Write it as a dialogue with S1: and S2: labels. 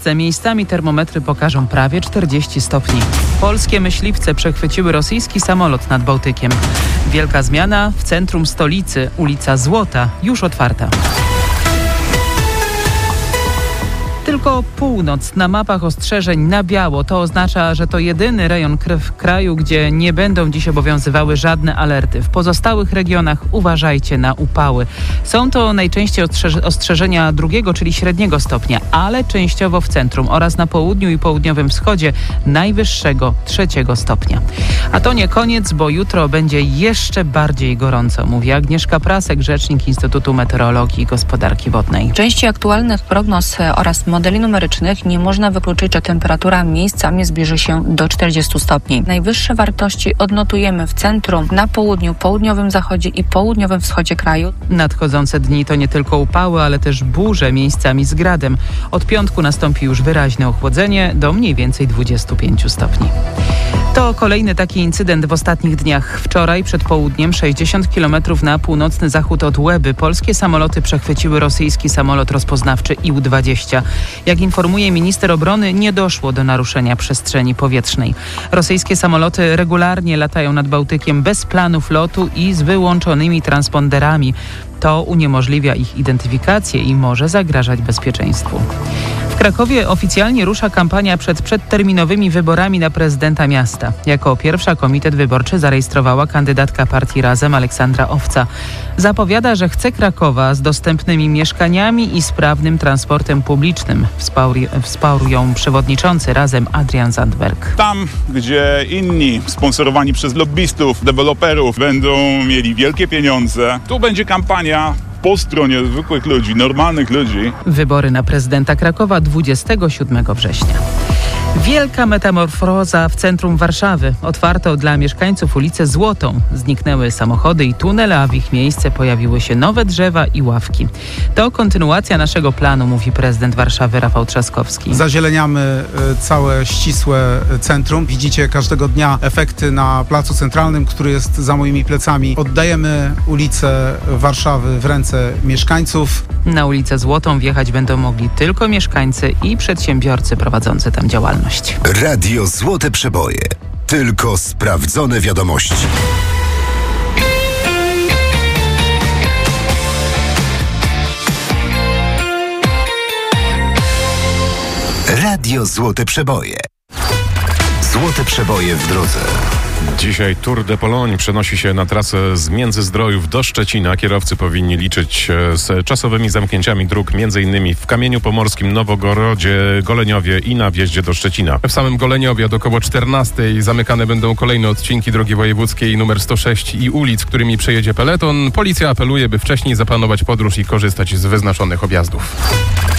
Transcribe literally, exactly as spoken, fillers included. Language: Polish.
S1: Miejscami termometry pokażą prawie czterdzieści stopni. Polskie myśliwce przechwyciły rosyjski samolot nad Bałtykiem. Wielka zmiana w centrum stolicy. Ulica Złota już otwarta. Tylko północ na mapach ostrzeżeń na biało. To oznacza, że to jedyny rejon w kraju, gdzie nie będą dziś obowiązywały żadne alerty. W pozostałych regionach uważajcie na upały. Są to najczęściej ostrzeż- ostrzeżenia drugiego, czyli średniego stopnia, ale częściowo w centrum oraz na południu i południowym wschodzie najwyższego trzeciego stopnia. A to nie koniec, bo jutro będzie jeszcze bardziej gorąco, mówi Agnieszka Prasek, rzecznik Instytutu Meteorologii i Gospodarki Wodnej.
S2: W części aktualnych prognoz oraz modeli numerycznych nie można wykluczyć, że temperatura miejscami zbliży się do czterdziestu stopni. Najwyższe wartości odnotujemy w centrum, na południu, południowym zachodzie i południowym wschodzie kraju.
S1: Nadchodzące dni to nie tylko upały, ale też burze miejscami z gradem. Od piątku nastąpi już wyraźne ochłodzenie do mniej więcej dwudziestu pięciu stopni. To kolejny taki incydent w ostatnich dniach. Wczoraj przed południem, sześćdziesiąt kilometrów na północny zachód od Łeby, polskie samoloty przechwyciły rosyjski samolot rozpoznawczy I U dwadzieścia. Jak informuje minister obrony, nie doszło do naruszenia przestrzeni powietrznej. Rosyjskie samoloty regularnie latają nad Bałtykiem bez planów lotu i z wyłączonymi transponderami. To uniemożliwia ich identyfikację i może zagrażać bezpieczeństwu. W Krakowie oficjalnie rusza kampania przed przedterminowymi wyborami na prezydenta miasta. Jako pierwsza komitet wyborczy zarejestrowała kandydatka partii Razem Aleksandra Owca. Zapowiada, że chce Krakowa z dostępnymi mieszkaniami i sprawnym transportem publicznym. Wsparł, wsparł ją przewodniczący Razem Adrian Zandberg.
S3: Tam, gdzie inni sponsorowani przez lobbystów, deweloperów będą mieli wielkie pieniądze, tu będzie kampania po stronie zwykłych ludzi, normalnych ludzi.
S1: Wybory na prezydenta Krakowa dwudziestego siódmego września. Wielka metamorfoza w centrum Warszawy. Otwarto dla mieszkańców ulicę Złotą. Zniknęły samochody i tunele, a w ich miejsce pojawiły się nowe drzewa i ławki. To kontynuacja naszego planu, mówi prezydent Warszawy Rafał Trzaskowski.
S4: Zazieleniamy całe ścisłe centrum. Widzicie każdego dnia efekty na Placu Centralnym, który jest za moimi plecami. Oddajemy ulicę Warszawy w ręce mieszkańców.
S1: Na ulicę Złotą wjechać będą mogli tylko mieszkańcy i przedsiębiorcy prowadzący tam działalność.
S5: Radio Złote Przeboje. Tylko sprawdzone wiadomości. Radio Złote Przeboje. Złote Przeboje w drodze.
S6: Dzisiaj Tour de Pologne przenosi się na trasę z Międzyzdrojów do Szczecina. Kierowcy powinni liczyć z czasowymi zamknięciami dróg m.in. w Kamieniu Pomorskim, Nowogorodzie, Goleniowie i na wjeździe do Szczecina.
S7: W samym Goleniowie od około czternastej zamykane będą kolejne odcinki drogi wojewódzkiej numer sto sześć i ulic, którymi przejedzie peleton. Policja apeluje, by wcześniej zaplanować podróż i korzystać z wyznaczonych objazdów.